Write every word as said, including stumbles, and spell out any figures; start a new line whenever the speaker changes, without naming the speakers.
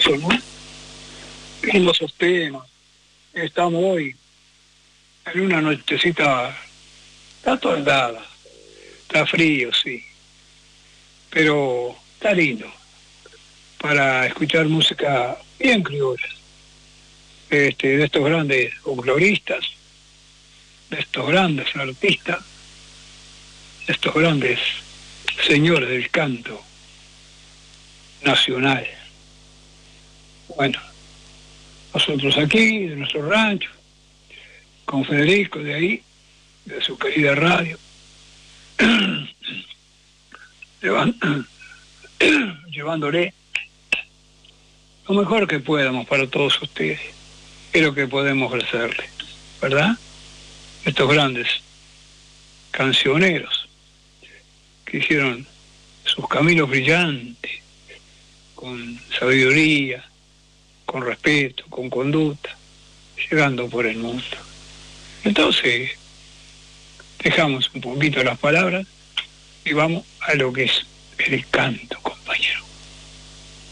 hermoso, ¿no? Hermosos temas. Estamos hoy en una nochecita, está toldada, está frío, sí, pero está lindo para escuchar música bien criolla, este, de estos grandes folcloristas, de estos grandes artistas, de estos grandes señores del canto nacional. Bueno, nosotros aquí, de nuestro rancho, con Federico de ahí, de su querida radio, llevan- llevándole lo mejor que podamos para todos ustedes, es lo que podemos ofrecerle, ¿verdad? Estos grandes cancioneros que hicieron sus caminos brillantes, con sabiduría, con respeto, con conducta, llegando por el mundo. Entonces, dejamos un poquito las palabras y vamos a lo que es el canto.